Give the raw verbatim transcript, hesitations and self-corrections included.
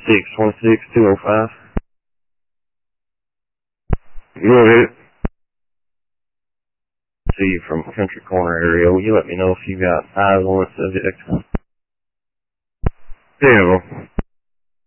six twenty-six two oh five. Go ahead. See you from Country Corner area. Will you let me know if you got eyes on the subject? Terrible.